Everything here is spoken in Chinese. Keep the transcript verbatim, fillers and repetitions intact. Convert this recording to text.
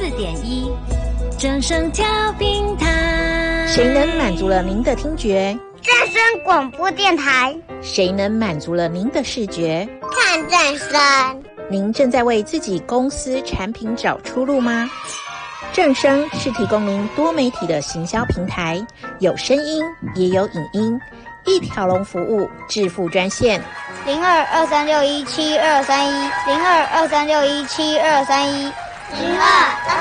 点一，正声调频台。 谁能满足了您的听觉？ 正声广播电台。 谁能满足了您的视觉？ 看正声。 您正在为自己公司产品找出路吗？正声是提供您多媒体的行销平台，有声音也有影音，一条龙服务，致富专线零二二三六一七二三一零二二三六一七二三一零二